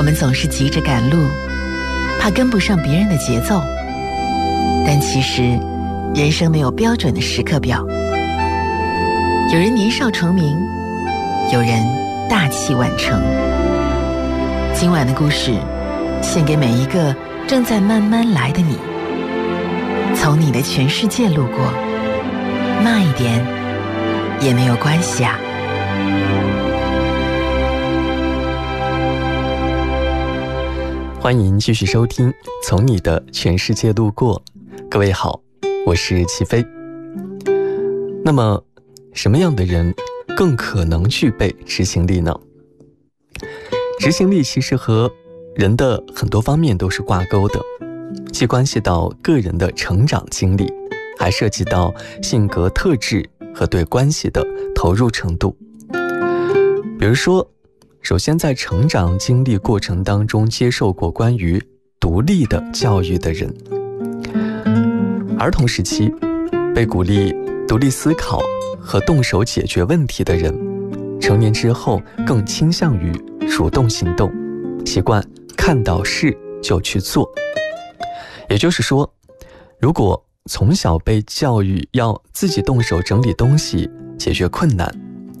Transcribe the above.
我们总是急着赶路，怕跟不上别人的节奏。但其实，人生没有标准的时刻表。有人年少成名，有人大器晚成。今晚的故事，献给每一个正在慢慢来的你。从你的全世界路过，慢一点也没有关系啊。 欢迎继续收听《从你的全世界路过》。各位好，我是齐飞。那么，什么样的人更可能具备执行力呢？执行力其实和人的很多方面都是挂钩的，既关系到个人的成长经历，还涉及到性格特质和对关系的投入程度。比如说，首先在成长经历过程当中接受过关于独立的教育的人，儿童时期被鼓励独立思考和动手解决问题的人，成年之后更倾向于主动行动，习惯看到事就去做。也就是说，如果从小被教育要自己动手整理东西、解决困难，